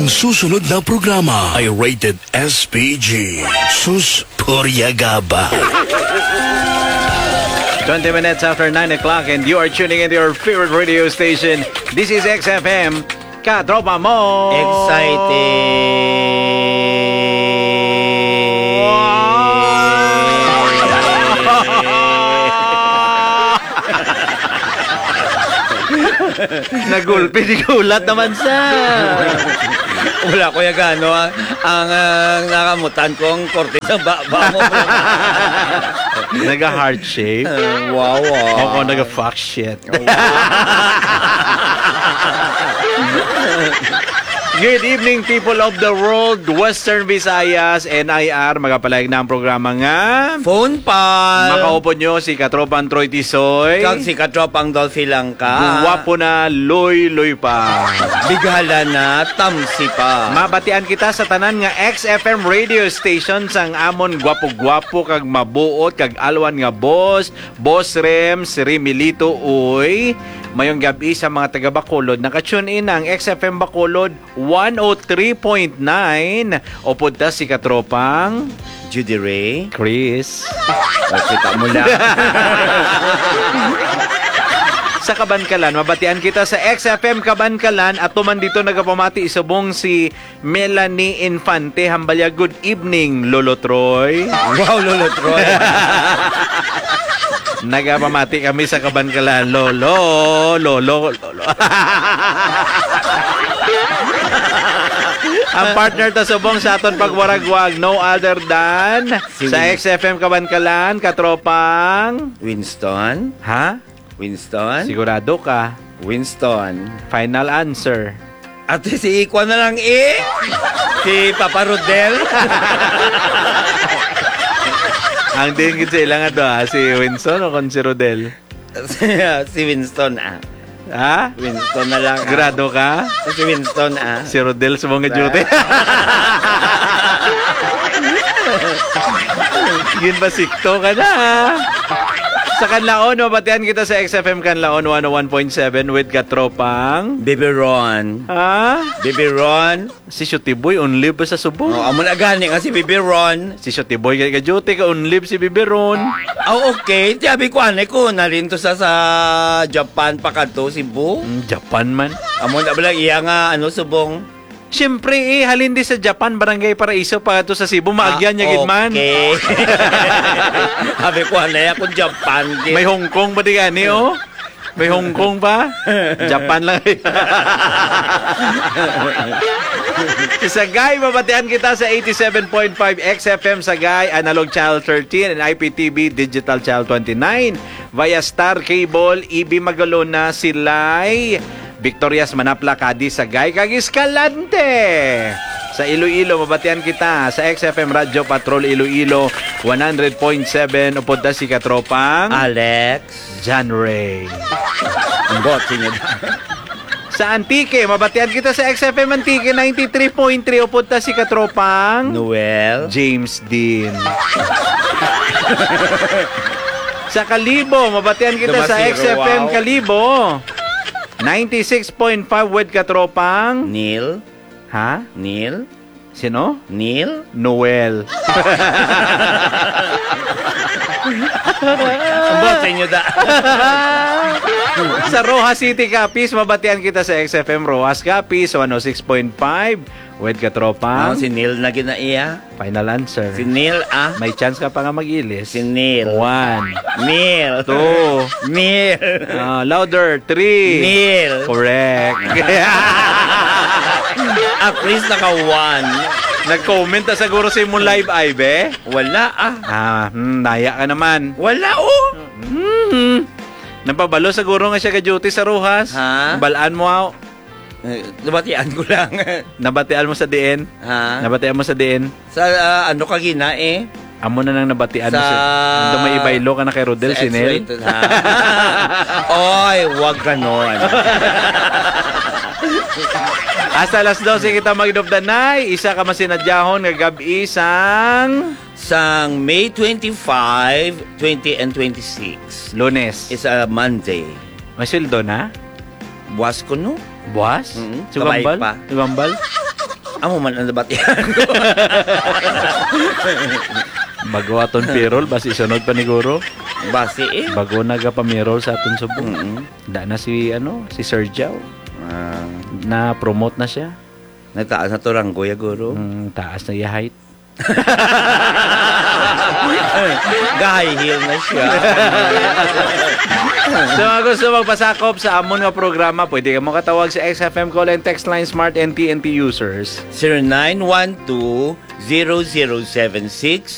Ang susunod na programa ay rated SPG. Sus Puryagaba. 20 minutes after 9 o'clock and you are tuning into your favorite radio station. This is XFM. Katropa mo! Excited! Nagulpi, di gulat naman sa. Wala ko yung gano. Ang nakamutan ko ang korte ng baba mo. Naga-heart shape. Wow. Ako naga-fuck shit. Good evening, people of the world, Western Visayas, NIR. Magapalayag na ang programa nga. Phone pal. Makaupo nyo si Katropang Troy Tisoy. Kag si Katropang Dolphy Langka. Guwapo na, loy-loy pa. Bigala na, tamsi pa. Mabatian kita sa tanan nga XFM radio station sang amon gwapo-gwapo kag mabuot kag alwan nga boss Rem, si Remilito uy. Mayong gabi sa mga taga Bacolod. Naka-tune in ang XFM Bacolod 103.9. O punta si Katropang Judy Ray. Chris. Kita mo lang. Sa Kabankalan, mabatian kita sa XFM Kabankalan at tuman dito nagapamati isubong si Melanie Infante. Hambalya, good evening, Lolo Troy. Wow, Lolo Troy. Nagapamati kami sa Kabankalan. Lolo. Ang partner ta subong sa aton pagwaragwag, no other than sa XFM Kabankalan, Katropang Winston. Ha? Winston? Sigurado ka? Winston. Final answer. At si Ikwa na lang si Papa Rodel. Ang dingin sa ilang si Winston o kon si Rodel? Si Winston Ha? Winston na lang. Grado ka? Si Winston Si Rodel sa mga duty. Yun ba sikto ka na? Sa Kanlaon, mabatian kita sa XFM Kanlaon 101.7 with Katropang Baby Ron. Ha? Baby Ron. Si Shutiboy, unlib ba sa subong? Amo na gani nga si Baby Ron. Si Shutiboy ka duty ka, unlib si Biberon. Okay. Tiyabi ko ko na rin to sa Japan pa ka to, Cebu. Japan man. Amo na bala iya nga subong. Siyempre halin di sa Japan, Barangay Paraiso pa to sa Cebu, maagyan niya gidman. Okay. Sabi ko ako Japan. May Hong Kong ba di gani May Hong Kong pa? Japan lang. Sagay, mabatian kita sa 87.5 XFM Sagay, Analog Channel 13 and IPTV Digital Channel 29 via Star Cable, EB Magalona, Silay, Victorias Manapla, Cadiz, Sagay, kag Escalante. Sa Iloilo, mabatian kita sa XFM Radio Patrol Iloilo 100.7. Upod na si Katropang Alex John Ray. Ang bote niya. Sa Antique, mabatian kita sa XFM Antique 93.3. Upod na si Katropang Noel James Dean. Sa Kalibo, mabatian kita sa XFM Kalibo 96.5 with Katropang Neil. Ha? Neil? Sino? Neil? Noel. Ang bote niyo Sa Rojas City Capiz, mabatian kita sa XFM Rojas Capiz 106.5 with Katropang si Neil na ginaiya. Final answer. Si Neil May chance ka pa nga mag-ilis. Si Neil. 1 Neil. 2 Neil. Louder. 3 Neil. Correct. At least naka-1. Nag-comment na siguro sa imong live ay, be? Wala Naya ka naman. Wala Napabalo siguro nga siya ka-duty sa Rojas. Ha? Balaan mo Nabatian ko lang. Nabatian mo sa DN? Ha? Nabatian mo sa DN? Sa ano ka gina Amo na nang nabatian mo sa... Ando may ibaylo ka na kay Rodel Sinel. Oy, wag ganon. Hasta alas 12 kita magdubdanay. Isa ka masinadyahon nga gabi sang May 25, 20 and 26. Lunes. It's a Monday. May sweldo na? Buwas ko no? Buwas? Kabay pa. Sugambal? Amo man ang nabatihan. Bago aton pirol, basi sunod pa ni Guro. Basi eh. Bago nagapamirol sa aton subong. Da na si Sir Jow. Na promote na siya. Nagtaas na to ranggo ya guro. Taas na yung height. High heel na siya. So mga gusto magpasakop sa amon nga programa, pwede ka mo katawag sa XFM call and text line Smart NT users. 0912-0076